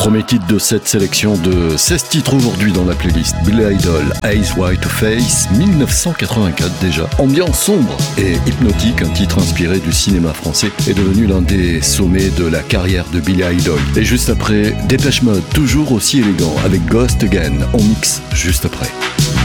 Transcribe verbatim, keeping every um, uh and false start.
Premier titre de cette sélection de seize titres aujourd'hui dans la playlist Billy Idol, Eyes Wide Face, dix-neuf cent quatre-vingt-quatre déjà. Ambiance sombre et hypnotique, un titre inspiré du cinéma français est devenu l'un des sommets de la carrière de Billy Idol. Et juste après, Depeche Mode, toujours aussi élégant avec Ghost Again, on mixe juste après.